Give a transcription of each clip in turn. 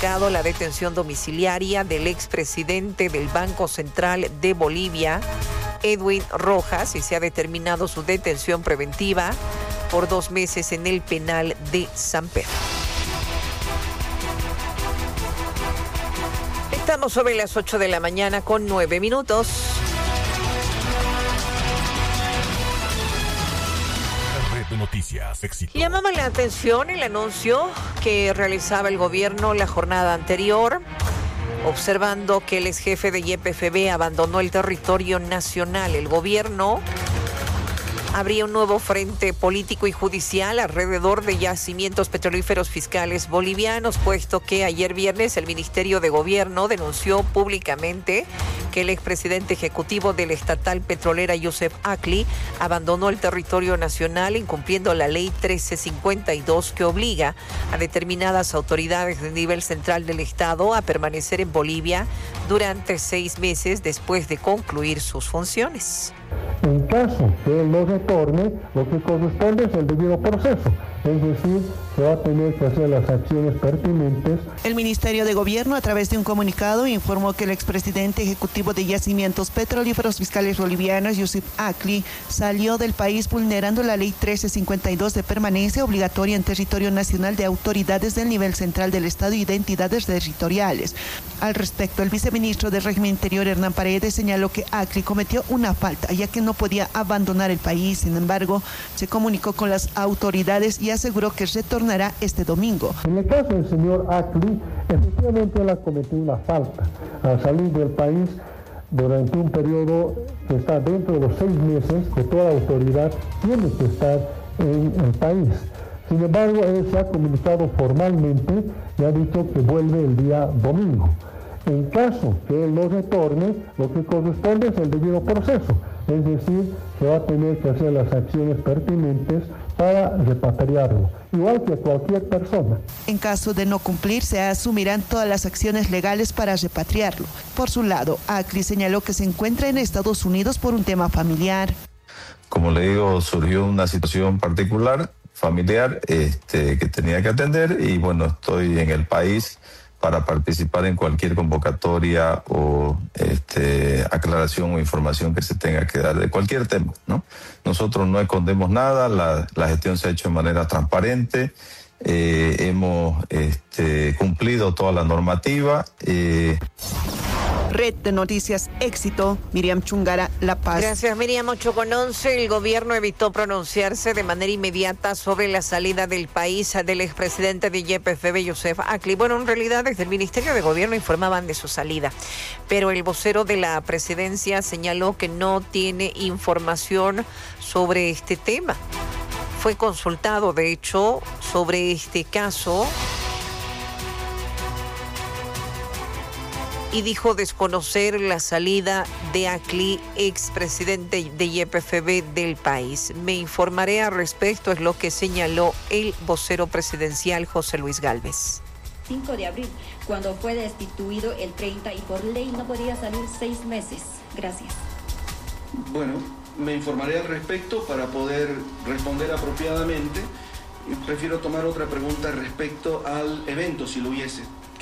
revocado la detención domiciliaria del expresidente del Banco Central de Bolivia, Edwin Rojas, y se ha determinado su detención preventiva por 2 meses en el penal de San Pedro. Estamos sobre las 8 de la mañana con 9 minutos. Noticias, éxito. Llamaba la atención el anuncio que realizaba el gobierno la jornada anterior, observando que el ex jefe de YPFB abandonó el territorio nacional. El gobierno habría un nuevo frente político y judicial alrededor de yacimientos petrolíferos fiscales bolivianos, puesto que ayer viernes el Ministerio de Gobierno denunció públicamente que el expresidente ejecutivo de la estatal petrolera, Yusef Akli, abandonó el territorio nacional incumpliendo la ley 1352 que obliga a determinadas autoridades de nivel central del Estado a permanecer en Bolivia durante 6 meses después de concluir sus funciones. En caso que él no retorne, lo que corresponde es el debido proceso, es decir, se va a tener que hacer las acciones pertinentes. El Ministerio de Gobierno, a través de un comunicado, informó que el expresidente ejecutivo de Yacimientos Petrolíferos Fiscales Bolivianos, Yusef Akli, salió del país vulnerando la ley 1352 de permanencia obligatoria en territorio nacional de autoridades del nivel central del Estado y de entidades territoriales. Al respecto, el viceministro de Régimen Interior, Hernán Paredes, señaló que Akli cometió una falta, ya que no podía abandonar el país. Sin embargo, se comunicó con las autoridades y aseguró que retornará este domingo. En el caso del señor Akli, efectivamente él ha cometido una falta al salir del país durante un periodo que está dentro de los 6 meses que toda autoridad tiene que estar en el país. Sin embargo, él se ha comunicado formalmente y ha dicho que vuelve el día domingo. En caso que él no retorne, lo que corresponde es el debido proceso, es decir, se va a tener que hacer las acciones pertinentes para repatriarlo, igual que cualquier persona. En caso de no cumplir, se asumirán todas las acciones legales para repatriarlo. Por su lado, Akli señaló que se encuentra en Estados Unidos por un tema familiar. Como le digo, surgió una situación particular, familiar, que tenía que atender, y bueno, estoy en el país para participar en cualquier convocatoria o aclaración o información que se tenga que dar de cualquier tema, ¿no? Nosotros no escondemos nada, la gestión se ha hecho de manera transparente, hemos cumplido toda la normativa. Red de Noticias Éxito, Miriam Chungara, La Paz. Gracias, Miriam. 8:11. El gobierno evitó pronunciarse de manera inmediata sobre la salida del país del expresidente de YPFB, Yusef Akli. Bueno, en realidad desde el Ministerio de Gobierno informaban de su salida, pero el vocero de la presidencia señaló que no tiene información sobre este tema. Fue consultado, de hecho, sobre este caso y dijo desconocer la salida de Akli, expresidente de YPFB del país. Me informaré al respecto, es lo que señaló el vocero presidencial José Luis Gálvez. 5 de abril, cuando fue destituido el 30 y por ley no podía salir 6 meses. Gracias. Bueno, me informaré al respecto para poder responder apropiadamente. Prefiero tomar otra pregunta respecto al evento, si lo hubiese.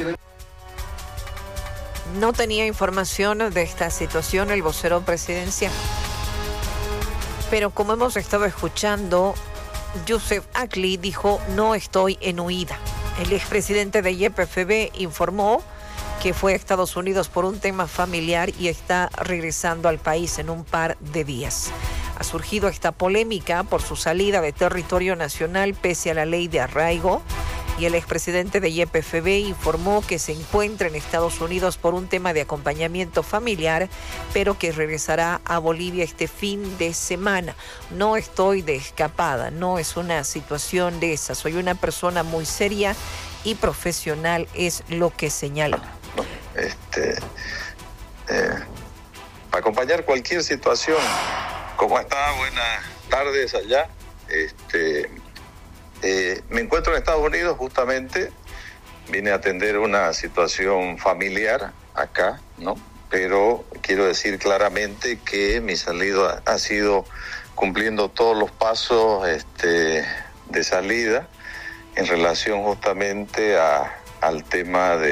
No tenía información de esta situación el vocero presidencial. Pero como hemos estado escuchando, Yusef Akli dijo: no estoy en huida. El expresidente de YPFB informó que fue a Estados Unidos por un tema familiar y está regresando al país en un par de días. Ha surgido esta polémica por su salida de territorio nacional pese a la ley de arraigo, y el expresidente de YPFB informó que se encuentra en Estados Unidos por un tema de acompañamiento familiar, pero que regresará a Bolivia este fin de semana. No estoy de escapada, no es una situación de esa. Soy una persona muy seria y profesional, es lo que señaló. Para acompañar cualquier situación. ¿Cómo está? Buenas tardes allá. Me encuentro en Estados Unidos justamente, vine a atender una situación familiar acá, ¿no? Pero quiero decir claramente que mi salida ha sido cumpliendo todos los pasos de salida en relación justamente al tema de